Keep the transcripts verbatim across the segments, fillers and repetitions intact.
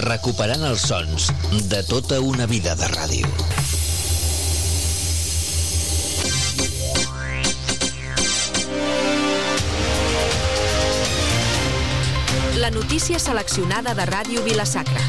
recuperant els sons de tota una vida de ràdio. La notícia seleccionada de Ràdio Vila-sacra.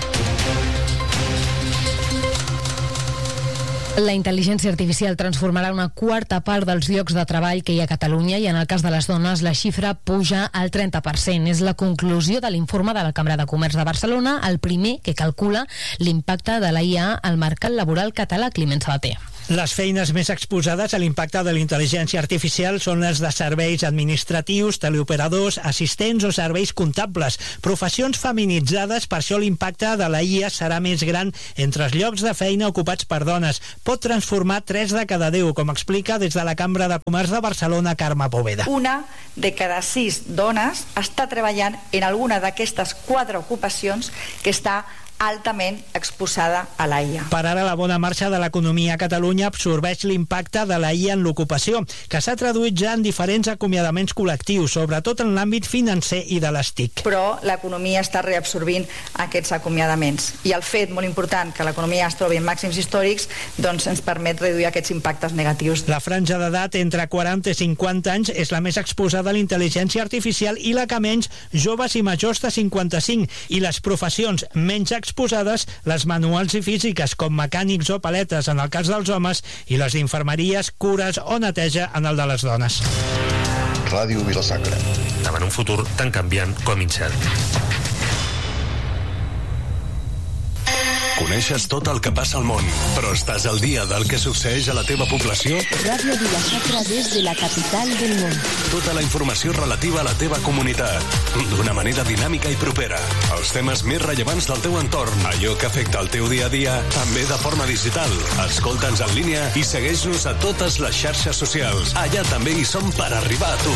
La intel·ligència artificial transformarà una quarta part dels llocs de treball que hi ha a Catalunya i en el cas de les dones la xifra puja al trenta per cent. És la conclusió de l'informe de la Cambra de Comerç de Barcelona, el primer que calcula l'impacte de la I A al mercat laboral català. Climent Sabater. Les feines més exposades a l'impacte de la intel·ligència artificial són les de serveis administratius, teleoperadors, assistents o serveis comptables, professions feminitzades. Per això l'impacte de la I A serà més gran entre els llocs de feina ocupats per dones. Pot transformar tres de cada deu, com explica des de la Cambra de Comerç de Barcelona, Carme Poveda. Una de cada sis dones està treballant en alguna d'aquestes quatre ocupacions que està altament exposada a la I A. Per ara, la bona marxa de l'economia a Catalunya absorbeix l'impacte de la I A en l'ocupació, que s'ha traduït ja en diferents acomiadaments col·lectius, sobretot en l'àmbit financer i de les T I C. Però l'economia està reabsorbint aquests acomiadaments. I el fet molt important que l'economia es trobi en màxims històrics doncs ens permet reduir aquests impactes negatius. La franja d'edat entre quaranta i cinquanta anys és la més exposada a la intel·ligència artificial i la que menys, joves i majors de cinquanta-cinc, i les professions menys exposades, les manuals i físiques com mecànics o paletes en el cas dels homes i les d'infermeries, cures o neteja en el de les dones. Ràdio Vila-sacra. Davant un futur tan canviant com incert. Coneixes tot el que passa al món, però estàs al dia del que succeeix a la teva població? Ràdio Vila-sacra des de la capital del món. Tota la informació relativa a la teva comunitat, d'una manera dinàmica i propera. Els temes més rellevants del teu entorn, allò que afecta el teu dia a dia, també de forma digital. Escolta'ns en línia i segueix-nos a totes les xarxes socials. Allà també hi som per arribar a tu.